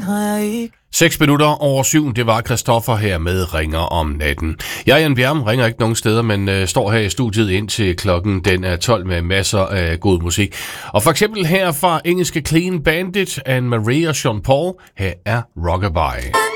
har jeg ikke. 6 minutter over 7, det var Christoffer her med Ringer om natten. Jeg er Jan Bjerm, ringer ikke nogen steder, men står her i studiet indtil klokken den er 12 med masser af god musik. Og for eksempel her fra engelske Clean Bandit, Anne Marie og Sean Paul, her er Rockabye.